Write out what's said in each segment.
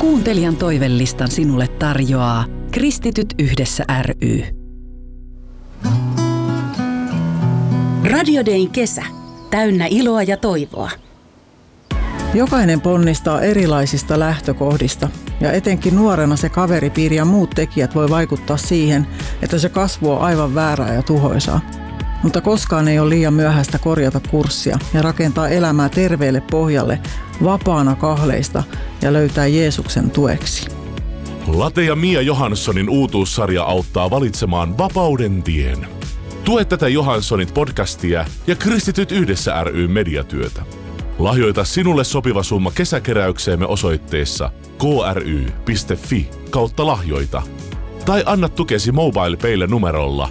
Kuuntelijan toivelistan sinulle tarjoaa Kristityt yhdessä ry. Radio Dayn kesä. Täynnä iloa ja toivoa. Jokainen ponnistaa erilaisista lähtökohdista ja etenkin nuorena se kaveripiiri ja muut tekijät voi vaikuttaa siihen, että se kasvu on aivan väärää ja tuhoisaa. Mutta koskaan ei ole liian myöhäistä korjata kurssia ja rakentaa elämää terveelle pohjalle, vapaana kahleista ja löytää Jeesuksen tueksi. Late ja Mia Johanssonin uutuussarja auttaa valitsemaan vapauden tien. Tue tätä Johanssonit podcastia ja Kristityt yhdessä ry mediatyötä. Lahjoita sinulle sopiva summa kesäkeräykseemme osoitteessa kry.fi/lahjoita. Tai anna tukesi MobilePaylle numerolla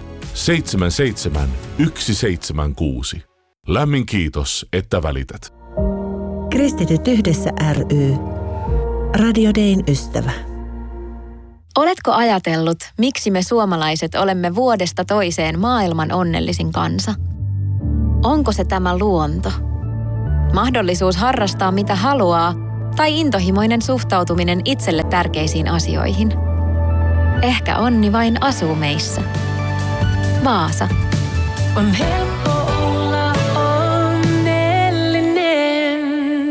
77176. Lämmin kiitos, että välität. Kristityt yhdessä ry. Radio Dayn ystävä. Oletko ajatellut, miksi me suomalaiset olemme vuodesta toiseen maailman onnellisin kansa? Onko se tämä luonto? Mahdollisuus harrastaa mitä haluaa tai intohimoinen suhtautuminen itselle tärkeisiin asioihin? Ehkä onni vain asuu meissä. Vaasa. On helppo olla onnellinen.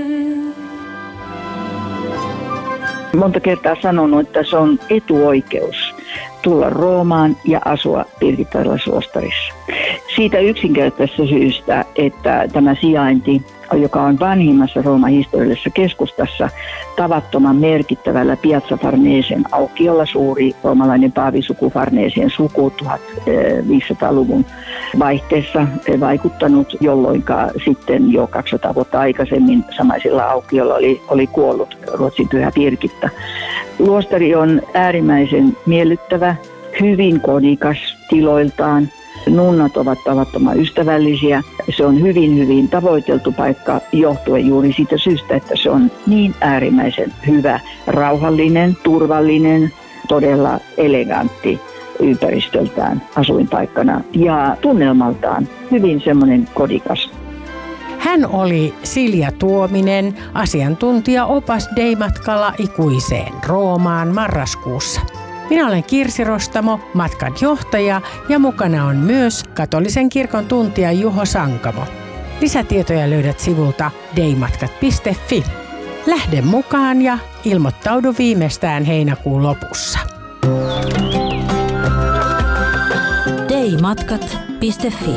Monta kertaa sanonut, että se on etuoikeus tulla Roomaan ja asua Pirkittarilla-Suostarissa. Siitä yksinkertaisesta syystä, että tämä sijainti, joka on vanhimmassa Rooman historiallisessa keskustassa, tavattoman merkittävällä Piazza Farnesien aukiolla, suuri roomalainen paavisuku Farnesien suku 1500-luvun vaihteessa vaikuttanut, jolloin sitten jo 200 vuotta aikaisemmin samaisilla aukiolla oli kuollut Ruotsin pyhä Birgitta. Luostari on äärimmäisen miellyttävä, hyvin kodikas tiloiltaan. Nunnat ovat tavattoman ystävällisiä. Se on hyvin tavoiteltu paikka johtuen juuri siitä syystä, että se on niin äärimmäisen hyvä, rauhallinen, turvallinen, todella elegantti ympäristöltään asuinpaikkana ja tunnelmaltaan hyvin semmoinen kodikas. Hän oli Silja Tuominen, asiantuntija-opas Day-matkalla ikuiseen Roomaan marraskuussa. Minä olen Kirsi Rostamo, matkan johtaja ja mukana on myös katolisen kirkon tuntija Juho Sankamo. Lisätietoja löydät sivulta daymatkat.fi. Lähde mukaan ja ilmoittaudu viimeistään heinäkuun lopussa. daymatkat.fi.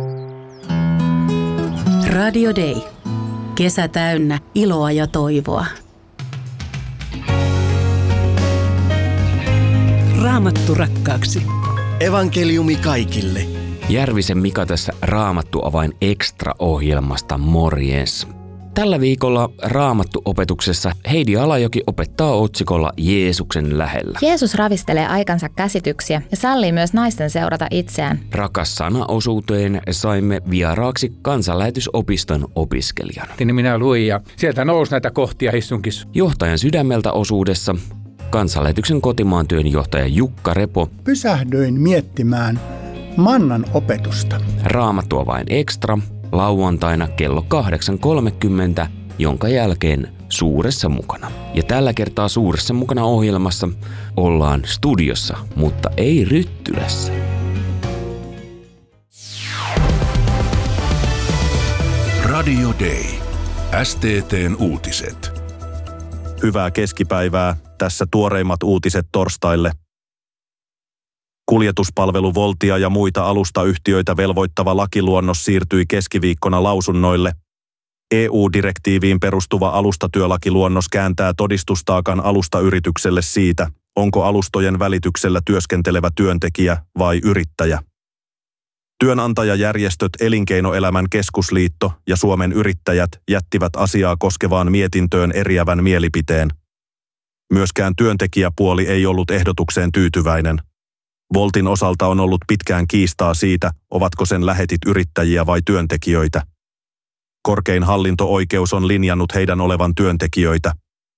Radio Day. Kesä täynnä iloa ja toivoa. Raamattu rakkaaksi. Evankeliumi kaikille. Järvisen Mika tässä Raamattu-avain Extra-ohjelmasta, morjens. Tällä viikolla Raamattu-opetuksessa Heidi Alajoki opettaa otsikolla Jeesuksen lähellä. Jeesus ravistelee aikansa käsityksiä ja sallii myös naisten seurata itseään. Rakas sana-osuuteen saimme vieraaksi Kansanlähetysopiston opiskelijan. Niin minä luin ja sieltä nousi näitä kohtia hissunkissa. Johtajan sydämeltä osuudessa Kansanlähetyksen kotimaan työnjohtaja Jukka Repo. Pysähdyin miettimään mannan opetusta. Raamattu-avain Extra lauantaina kello 8.30, jonka jälkeen Suuressa mukana. Ja tällä kertaa Suuressa mukana ohjelmassa ollaan studiossa, mutta ei Ryttylässä. Radio Day. STT:n uutiset. Hyvää keskipäivää. Tässä tuoreimmat uutiset torstaille. Kuljetuspalvelu Voltia ja muita alustayhtiöitä velvoittava lakiluonnos siirtyi keskiviikkona lausunnoille. EU-direktiiviin perustuva alustatyölakiluonnos kääntää todistustaakan alustayritykselle siitä, onko alustojen välityksellä työskentelevä työntekijä vai yrittäjä. Työnantajajärjestöt Elinkeinoelämän keskusliitto ja Suomen yrittäjät jättivät asiaa koskevaan mietintöön eriävän mielipiteen. Myöskään työntekijäpuoli ei ollut ehdotukseen tyytyväinen. Voltin osalta on ollut pitkään kiistaa siitä, ovatko sen lähetit yrittäjiä vai työntekijöitä. Korkein hallinto-oikeus on linjannut heidän olevan työntekijöitä.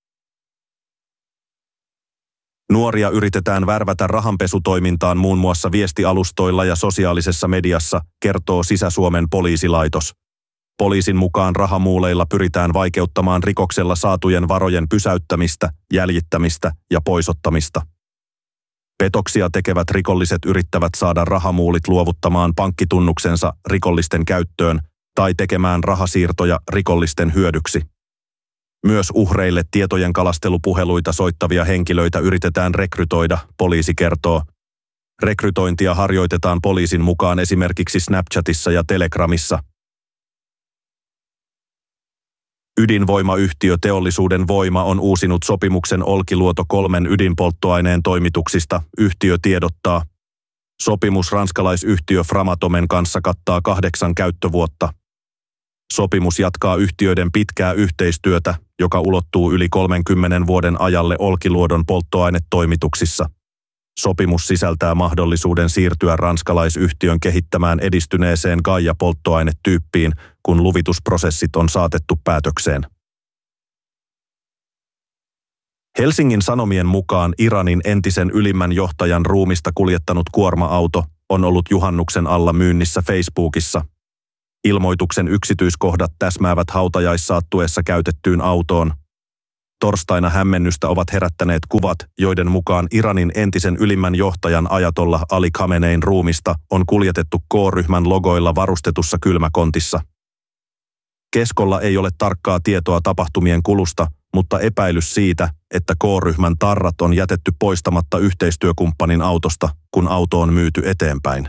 Nuoria yritetään värvätä rahanpesutoimintaan muun muassa viestialustoilla ja sosiaalisessa mediassa, kertoo Sisä-Suomen poliisilaitos. Poliisin mukaan rahamuuleilla pyritään vaikeuttamaan rikoksella saatujen varojen pysäyttämistä, jäljittämistä ja poisottamista. Petoksia tekevät rikolliset yrittävät saada rahamuulit luovuttamaan pankkitunnuksensa rikollisten käyttöön tai tekemään rahasiirtoja rikollisten hyödyksi. Myös uhreille tietojen kalastelupuheluita soittavia henkilöitä yritetään rekrytoida, poliisi kertoo. Rekrytointia harjoitetaan poliisin mukaan esimerkiksi Snapchatissa ja Telegramissa. Ydinvoimayhtiö Teollisuuden Voima on uusinut sopimuksen Olkiluoto 3 ydinpolttoaineen toimituksista, yhtiö tiedottaa. Sopimus ranskalaisyhtiö Framatomen kanssa kattaa 8 käyttövuotta. Sopimus jatkaa yhtiöiden pitkää yhteistyötä, joka ulottuu yli 30 vuoden ajalle Olkiluodon polttoainetoimituksissa. Sopimus sisältää mahdollisuuden siirtyä ranskalaisyhtiön kehittämään edistyneeseen Gaia-polttoainetyyppiin, kun luvitusprosessit on saatettu päätökseen. Helsingin Sanomien mukaan Iranin entisen ylimmän johtajan ruumista kuljettanut kuorma-auto on ollut juhannuksen alla myynnissä Facebookissa. Ilmoituksen yksityiskohdat täsmäävät hautajaissaattuessa käytettyyn autoon. Torstaina hämmennystä ovat herättäneet kuvat, joiden mukaan Iranin entisen ylimmän johtajan Ajatollah Ali Khamenein ruumista on kuljetettu K-ryhmän logoilla varustetussa kylmäkontissa. Keskolla ei ole tarkkaa tietoa tapahtumien kulusta, mutta epäilys siitä, että K-ryhmän tarrat on jätetty poistamatta yhteistyökumppanin autosta, kun auto on myyty eteenpäin.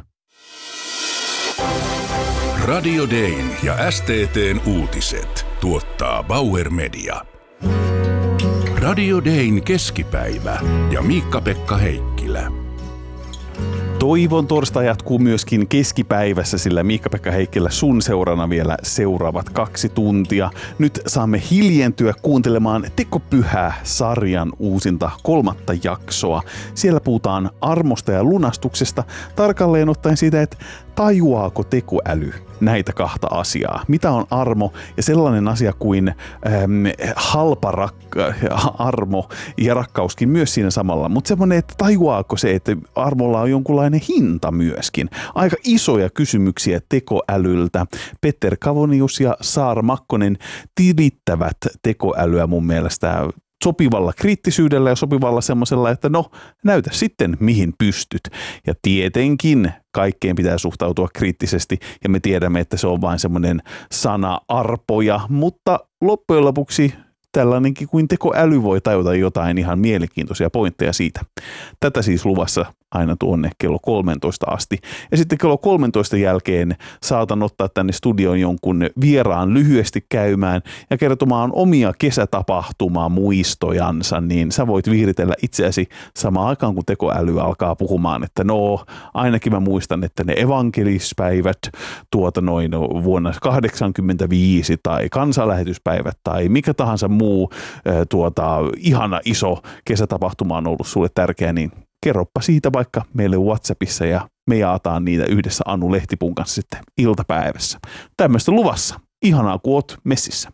Radio Dayn ja STT:n uutiset tuottaa Bauer Media. Radio Dayn keskipäivä ja Miikka-Pekka Heikkilä. Toivon torstai jatkuu myöskin keskipäivässä, sillä Miikka-Pekka Heikkilä sun seurana vielä seuraavat 2 tuntia. Nyt saamme hiljentyä kuuntelemaan Tekopyhä-sarjan uusinta 3. jaksoa. Siellä puhutaan armosta ja lunastuksesta, tarkalleen ottaen siitä, että tajuaako tekoäly näitä 2 asiaa. Mitä on armo ja sellainen asia kuin armo ja rakkauskin myös siinä samalla. Mutta semmoinen, että tajuaako se, että armolla on jonkunlainen hinta myöskin. Aika isoja kysymyksiä tekoälyltä. Petter Kavonius ja Saara Makkonen tilittävät tekoälyä mun mielestä sopivalla kriittisyydellä ja sopivalla semmoisella, että no, näytä sitten mihin pystyt. Ja tietenkin kaikkeen pitää suhtautua kriittisesti ja me tiedämme, että se on vain semmoinen sana arpoja, mutta loppujen lopuksi tällainenkin kuin tekoäly voi tajuta jotain ihan mielenkiintoisia pointteja siitä. Tätä siis luvassa aina tuonne kello 13 asti. Ja sitten kello 13 jälkeen saatan ottaa tänne studioon jonkun vieraan lyhyesti käymään ja kertomaan omia kesätapahtumamuistojansa, niin sä voit viiritellä itseäsi samaan aikaan, kun tekoäly alkaa puhumaan, että no, ainakin mä muistan, että ne evankelispäivät vuonna 1985 tai kansanlähetyspäivät tai mikä tahansa muu ihana iso kesätapahtuma on ollut sulle tärkeä, niin kerroppa siitä vaikka meille WhatsAppissa ja me jaataan niitä yhdessä Anu Lehtipun kanssa sitten iltapäivässä. Tämmöistä luvassa. Ihanaa, kun oot messissä.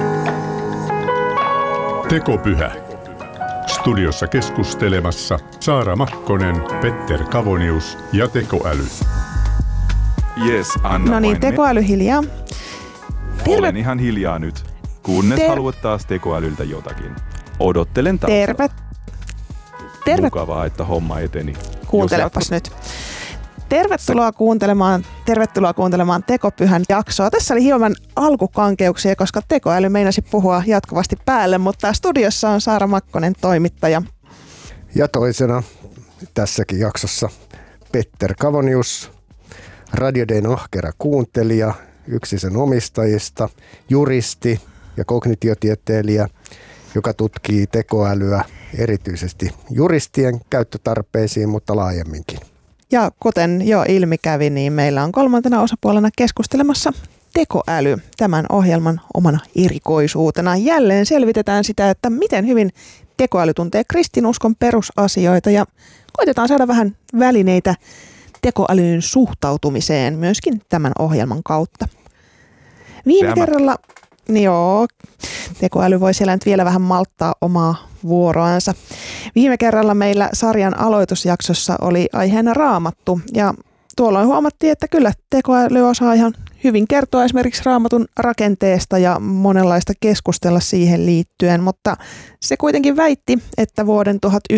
Tekopyhä. Studiossa keskustelemassa Saara Makkonen, Petter Kavonius ja tekoäly. Yes, Anna. No niin, tekoäly hiljaa. Olen ihan hiljaa nyt, kunnes haluat taas tekoälyltä jotakin. Odottelen taas. Mukavaa, että homma eteni. Kuuntelepas nyt. Tervetuloa kuuntelemaan Tekopyhän jaksoa. Tässä oli hieman alkukankeuksia, koska tekoäly meinasi puhua jatkuvasti päälle, mutta studiossa on Saara Makkonen, toimittaja. Ja toisena tässäkin jaksossa Petter Kavonius, Radio Dayn ahkera kuuntelija, yksi sen omistajista, juristi ja kognitiotieteilijä, joka tutkii tekoälyä erityisesti juristien käyttötarpeisiin, mutta laajemminkin. Ja kuten jo ilmi kävi, niin meillä on 3. osapuolena keskustelemassa tekoäly tämän ohjelman omana erikoisuutena. Jälleen selvitetään sitä, että miten hyvin tekoäly tuntee kristinuskon perusasioita ja koitetaan saada vähän välineitä tekoälyn suhtautumiseen myöskin tämän ohjelman kautta. Viime kerralla, tekoäly voi siellä nyt vielä vähän malttaa omaa vuoroansa. Viime kerralla meillä sarjan aloitusjaksossa oli aiheena Raamattu ja tuolloin huomattiin, että kyllä tekoäly osaa ihan hyvin kertoa esimerkiksi Raamatun rakenteesta ja monenlaista keskustella siihen liittyen, mutta se kuitenkin väitti, että vuoden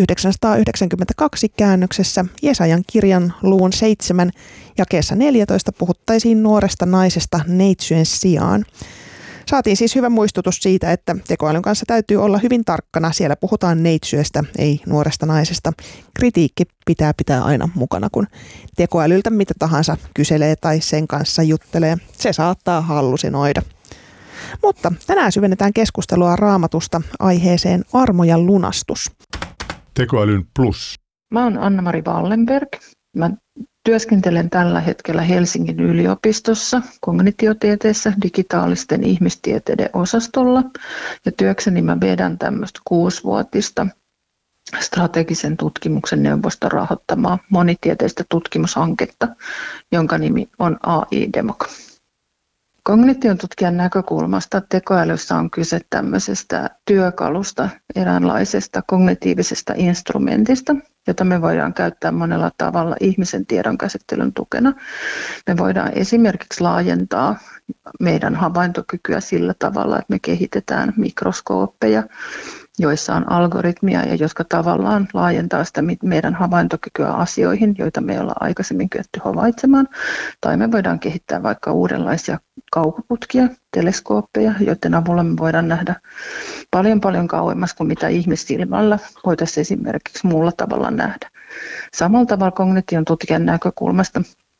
1992 käännöksessä Jesajan kirjan luvun 7 jakeessa 14 puhuttaisiin nuoresta naisesta neitsyön sijaan. Saatiin siis hyvä muistutus siitä, että tekoälyn kanssa täytyy olla hyvin tarkkana. Siellä puhutaan neitsyöstä, ei nuoresta naisesta. Kritiikki pitää aina mukana, kun tekoälyltä mitä tahansa kyselee tai sen kanssa juttelee. Se saattaa hallusinoida. Mutta tänään syvennetään keskustelua Raamatusta aiheeseen armo ja lunastus. Tekoälyn plus. Mä oon Anna-Mari Wallenberg. Mä työskentelen tällä hetkellä Helsingin yliopistossa kognitiotieteessä digitaalisten ihmistieteiden osastolla ja työkseni mä vedän tämmöistä 6-vuotista strategisen tutkimuksen neuvoston rahoittamaa monitieteistä tutkimushanketta, jonka nimi on AI-Demok. Kognition tutkijan näkökulmasta tekoälyssä on kyse tämmöisestä työkalusta, eräänlaisesta kognitiivisesta instrumentista, jota me voidaan käyttää monella tavalla ihmisen tiedonkäsittelyn tukena. Me voidaan esimerkiksi laajentaa meidän havaintokykyä sillä tavalla, että me kehitetään mikroskooppeja, joissa on algoritmia ja jotka tavallaan laajentaa sitä meidän havaintokykyä asioihin, joita me ei olla aikaisemmin kyetty havaitsemaan. Tai me voidaan kehittää vaikka uudenlaisia kaukoputkia, teleskooppeja, joiden avulla me voidaan nähdä paljon kauemmas kuin mitä ihmissilmällä voitaisiin esimerkiksi muulla tavalla nähdä. Samalla tavalla kognition tutkijan näkökulmasta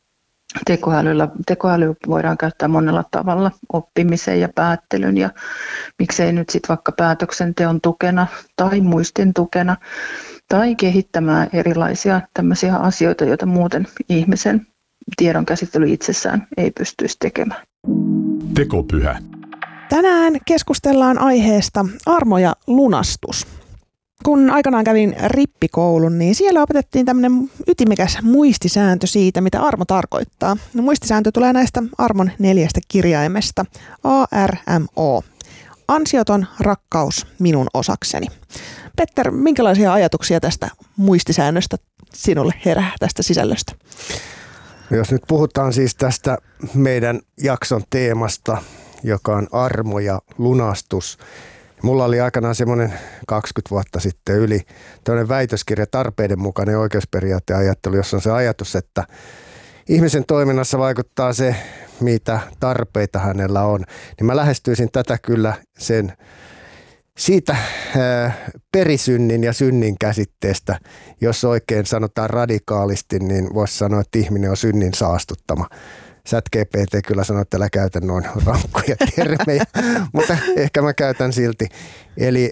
tekoäly voidaan käyttää monella tavalla oppimiseen ja päättelyn ja miksei nyt sitten vaikka päätöksenteon tukena tai muistin tukena tai kehittämään erilaisia tämmöisiä asioita, joita muuten ihmisen tiedonkäsittely itsessään ei pystyisi tekemään. Tekopyhä. Tänään keskustellaan aiheesta armo ja lunastus. Kun aikanaan kävin rippikoulun, niin siellä opetettiin tämmöinen ytimekäs muistisääntö siitä, mitä armo tarkoittaa. No, muistisääntö tulee näistä armon 4 kirjaimesta. ARMO. Ansioton rakkaus minun osakseni. Petter, minkälaisia ajatuksia tästä muistisäännöstä sinulle herää tästä sisällöstä? Jos nyt puhutaan siis tästä meidän jakson teemasta, joka on armo ja lunastus. Mulla oli aikanaan semmoinen 20 vuotta sitten yli tämmöinen väitöskirja tarpeiden mukainen oikeusperiaateajattelu, jossa on se ajatus, että ihmisen toiminnassa vaikuttaa se, mitä tarpeita hänellä on. Niin mä lähestyisin tätä kyllä siitä perisynnin ja synnin käsitteestä, jos oikein sanotaan radikaalisti, niin voisi sanoa, että ihminen on synnin saastuttama. ChatGPT kyllä sanoo, että älä käytä noin rankkoja termejä, mutta ehkä mä käytän silti. Eli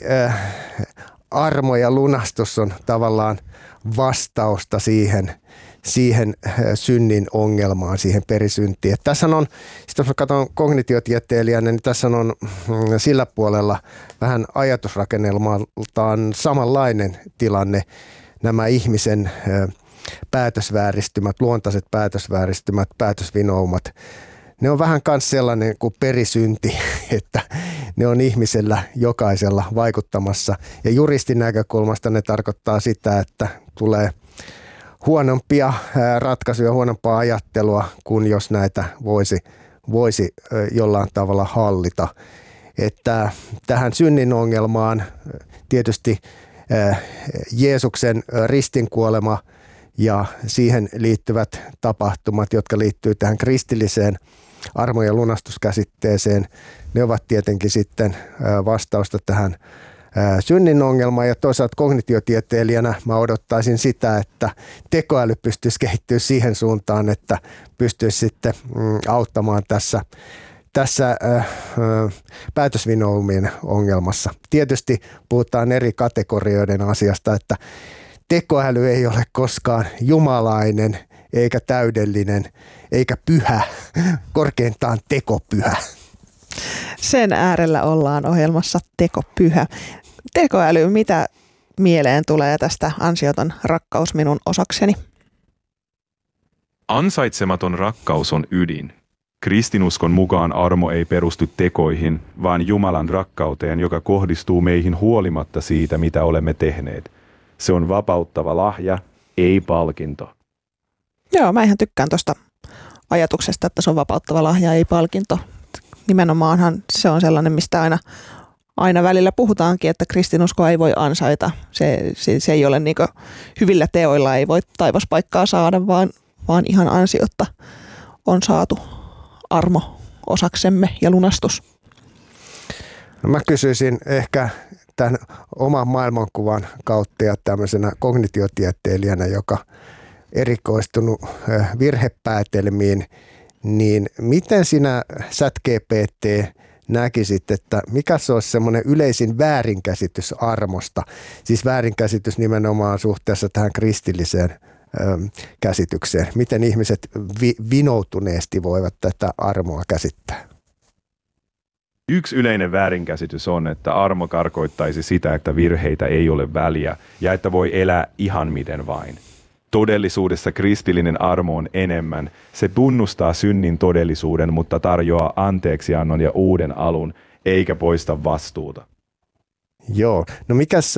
armo ja lunastus on tavallaan vastausta siihen synnin ongelmaan, siihen perisyntiin. Tässä on, jos mä katson kognitiotieteilijänä, niin tässä on sillä puolella vähän ajatusrakennelmaltaan samanlainen tilanne. Nämä ihmisen päätösvääristymät, luontaiset päätösvääristymät, päätösvinoumat, ne on vähän myös sellainen kuin perisynti, että ne on ihmisellä jokaisella vaikuttamassa. Ja juristin näkökulmasta ne tarkoittaa sitä, että tulee huonompia ratkaisuja, huonompaa ajattelua, kuin jos näitä voisi jollain tavalla hallita. Että tähän synnin ongelmaan tietysti Jeesuksen ristinkuolema ja siihen liittyvät tapahtumat, jotka liittyy tähän kristilliseen armo- ja lunastuskäsitteeseen, ne ovat tietenkin sitten vastausta tähän synnin ongelmaan. Ja toisaalta kognitiotieteilijänä mä odottaisin sitä, että tekoäly pystyisi kehittyä siihen suuntaan, että pystyisi sitten auttamaan tässä päätösvinoumien ongelmassa. Tietysti puhutaan eri kategorioiden asiasta, että tekoäly ei ole koskaan jumalainen, eikä täydellinen, eikä pyhä, korkeintaan tekopyhä. Sen äärellä ollaan ohjelmassa Tekopyhä. Tekoäly, mitä mieleen tulee tästä ansioton rakkaus minun osakseni? Ansaitsematon rakkaus on ydin. Kristinuskon mukaan armo ei perustu tekoihin, vaan Jumalan rakkauteen, joka kohdistuu meihin huolimatta siitä, mitä olemme tehneet. Se on vapauttava lahja, ei palkinto. Joo, mä ihan tykkään tuosta ajatuksesta, että se on vapauttava lahja, ei palkinto. Nimenomaanhan se on sellainen, mistä aina välillä puhutaankin, että kristinuskoa ei voi ansaita. Se ei ole niin kuin hyvillä teoilla, ei voi taivaspaikkaa saada, vaan ihan ansiotta on saatu armo osaksemme ja lunastus. No mä kysyisin ehkä tämän oman maailmankuvan kautta ja tämmöisenä kognitiotieteilijänä, joka erikoistunut virhepäätelmiin, niin miten sinä ChatGPT näkisit, että mikä se olisi semmoinen yleisin väärinkäsitys armosta, siis väärinkäsitys nimenomaan suhteessa tähän kristilliseen käsitykseen. Miten ihmiset vinoutuneesti voivat tätä armoa käsittää? Yksi yleinen väärinkäsitys on, että armo tarkoittaisi sitä, että virheitä ei ole väliä ja että voi elää ihan miten vain. Todellisuudessa kristillinen armo on enemmän. Se tunnustaa synnin todellisuuden, mutta tarjoaa anteeksiannon ja uuden alun, eikä poista vastuuta. Joo, no mikäs,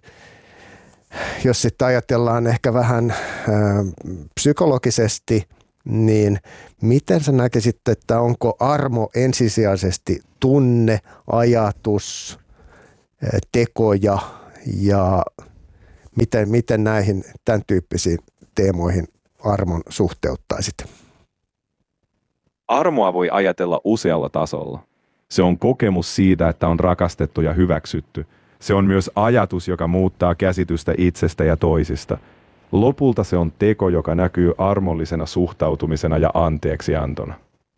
jos sitten ajatellaan ehkä vähän psykologisesti, niin miten sä näkisit, että onko armo ensisijaisesti tunne, ajatus, tekoja ja miten näihin tämän tyyppisiin teemoihin armon suhteuttaisit? Armoa voi ajatella usealla tasolla. Se on kokemus siitä, että on rakastettu ja hyväksytty. Se on myös ajatus, joka muuttaa käsitystä itsestä ja toisista. Lopulta se on teko, joka näkyy armollisena suhtautumisena ja anteeksiantona.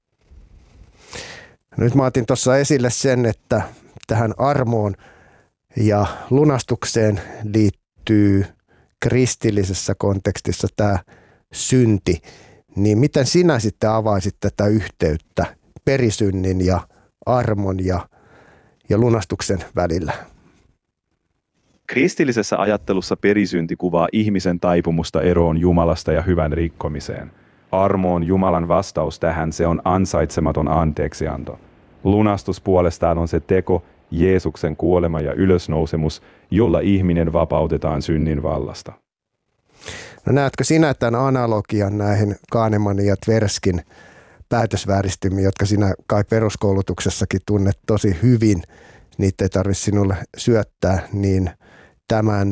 Nyt mä otin tuossa esille sen, että tähän armoon ja lunastukseen liittyy kristillisessä kontekstissa tämä synti. Niin miten sinä sitten avaisit tätä yhteyttä perisynnin ja armon ja lunastuksen välillä? Kristillisessä ajattelussa perisynti kuvaa ihmisen taipumusta eroon Jumalasta ja hyvän rikkomiseen. Armo on Jumalan vastaus tähän, se on ansaitsematon anteeksianto. Lunastus puolestaan on se teko, Jeesuksen kuolema ja ylösnousemus, jolla ihminen vapautetaan synnin vallasta. No näetkö sinä tämän analogian näihin Kahnemanin ja Tverskin päätösvääristymiin, jotka sinä kai peruskoulutuksessakin tunnet tosi hyvin, niitä ei tarvitse sinulle syöttää, niin tämän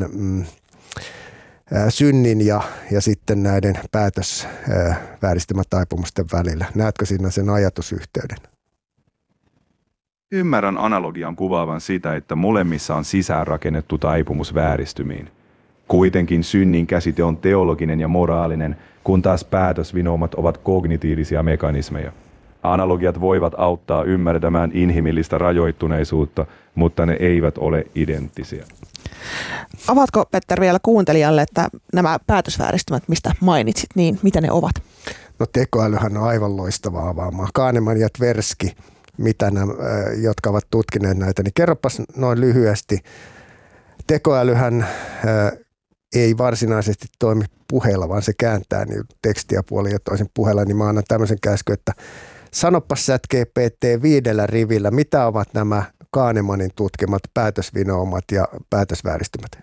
synnin ja sitten näiden päätösvääristymätaipumusten välillä. Näetkö sinä sen ajatusyhteyden? Ymmärrän analogian kuvaavan sitä, että molemmissa on sisäänrakennettu taipumus vääristymiin. Kuitenkin synnin käsite on teologinen ja moraalinen, kun taas päätösvinoumat ovat kognitiivisia mekanismeja. Analogiat voivat auttaa ymmärtämään inhimillistä rajoittuneisuutta, mutta ne eivät ole identtisiä. Avaatko, Petter, vielä kuuntelijalle, että nämä päätösvääristymät, mistä mainitsit, niin mitä ne ovat? No tekoälyhän on aivan loistavaa avaamaan. Kahneman ja Tversky, mitä nämä, jotka ovat tutkineet näitä, niin kerropas noin lyhyesti. Tekoälyhän ei varsinaisesti toimi puheella, vaan se kääntää niin tekstiä puolin ja toisin puheella, niin mä annan tämmöisen käskyn, että sanopas ChatGPT 5 rivillä, mitä ovat nämä Kahnemanin tutkimat päätösvinoumat ja päätösvääristymät?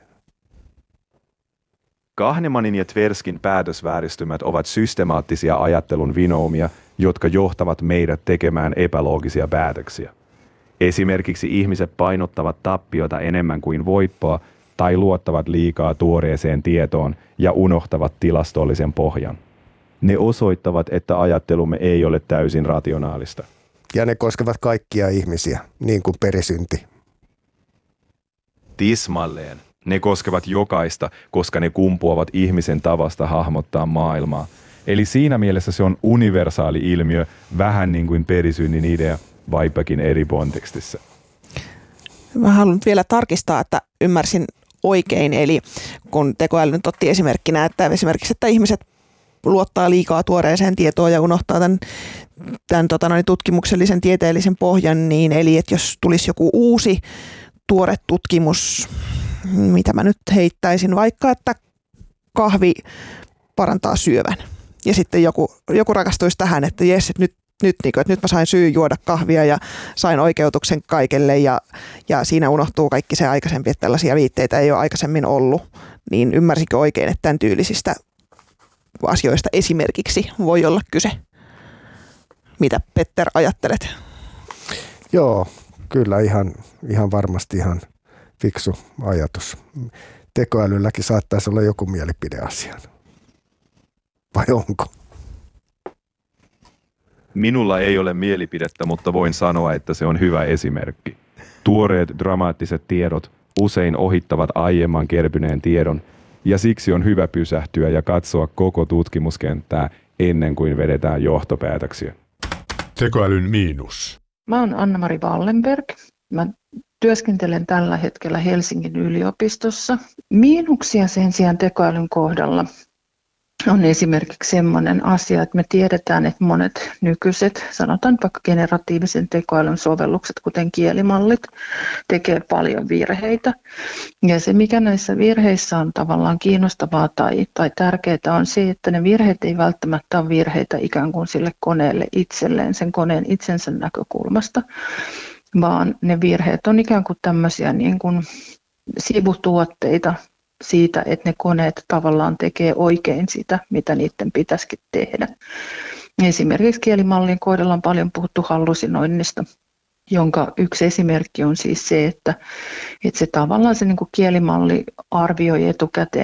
Kahnemanin ja Tverskin päätösvääristymät ovat systemaattisia ajattelun vinoumia, jotka johtavat meidät tekemään epäloogisia päätöksiä. Esimerkiksi ihmiset painottavat tappiota enemmän kuin voittoa tai luottavat liikaa tuoreeseen tietoon ja unohtavat tilastollisen pohjan. Ne osoittavat, että ajattelumme ei ole täysin rationaalista. Ja ne koskevat kaikkia ihmisiä, niin kuin perisynti. Tismalleen. Ne koskevat jokaista, koska ne kumpuavat ihmisen tavasta hahmottaa maailmaa. Eli siinä mielessä se on universaali ilmiö, vähän niin kuin perisynnin idea, vaikkakin eri kontekstissa. Mä haluan vielä tarkistaa, että ymmärsin oikein. Eli kun tekoäly nyt otti esimerkkinä, että esimerkiksi että ihmiset luottaa liikaa tuoreeseen tietoon ja unohtaa tämän tutkimuksellisen tieteellisen pohjan, niin eli että jos tulisi joku uusi tuore tutkimus, mitä mä nyt heittäisin, vaikka että kahvi parantaa syövän. Ja sitten joku rakastuisi tähän, että jes, että nyt mä sain syy juoda kahvia ja sain oikeutuksen kaikelle ja siinä unohtuu kaikki se aikaisempi, että tällaisia viitteitä ei ole aikaisemmin ollut. Niin ymmärsikö oikein, että tämän tyylisistä asioista esimerkiksi voi olla kyse? Mitä Petter ajattelet? Joo, kyllä ihan varmasti ihan fiksu ajatus. Tekoälylläkin saattaisi olla joku mielipide asiaan. Vai onko? Minulla ei ole mielipidettä, mutta voin sanoa, että se on hyvä esimerkki. Tuoreet dramaattiset tiedot usein ohittavat aiemman kertyneen tiedon, ja siksi on hyvä pysähtyä ja katsoa koko tutkimuskenttää ennen kuin vedetään johtopäätöksiä. Tekoälyn miinus. Mä oon Anna-Mari Wallenberg. Mä työskentelen tällä hetkellä Helsingin yliopistossa. Miinuksia sen sijaan tekoälyn kohdalla on esimerkiksi sellainen asia, että me tiedetään, että monet nykyiset, sanotaan vaikka generatiivisen tekoälyn sovellukset, kuten kielimallit, tekee paljon virheitä. Ja se, mikä näissä virheissä on tavallaan kiinnostavaa tai tärkeää, on se, että ne virheet ei välttämättä ole virheitä ikään kuin sille koneelle itselleen, sen koneen itsensä näkökulmasta, vaan ne virheet on ikään kuin tämmöisiä niin kuin sivutuotteita siitä, että ne koneet tavallaan tekee oikein sitä, mitä niiden pitäisikin tehdä. Esimerkiksi kielimallin kohdalla on paljon puhuttu hallusinoinnista, jonka yksi esimerkki on siis se, että se tavallaan se niin kuin kielimalli arvioi etukäteen